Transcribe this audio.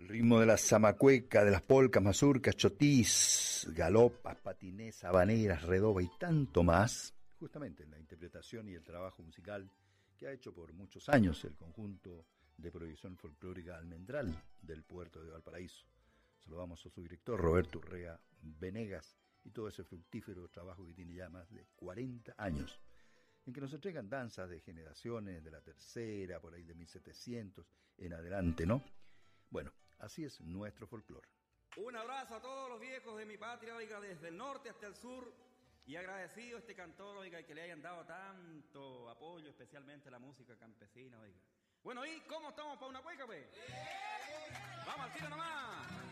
ritmo de la zamacueca, de las polcas, mazurcas, chotís, galopas, patinés, habaneras, redoba y tanto más, justamente en la interpretación y el trabajo musical que ha hecho por muchos años el conjunto de proyección folclórica Almendral del puerto de Valparaíso. Saludamos a su director Roberto Urrea Venegas y todo ese fructífero trabajo que tiene ya más de 40 años, en que nos entregan danzas de generaciones de la tercera, por ahí de 1700 en adelante, ¿no? Bueno, así es nuestro folclore. Un abrazo a todos los viejos de mi patria, oiga, desde el norte hasta el sur, y agradecido a este cantor, oiga, que le hayan dado tanto apoyo, especialmente a la música campesina, oiga. Bueno, ¿y cómo estamos para una cueca, pues? Vamos al tiro nomás.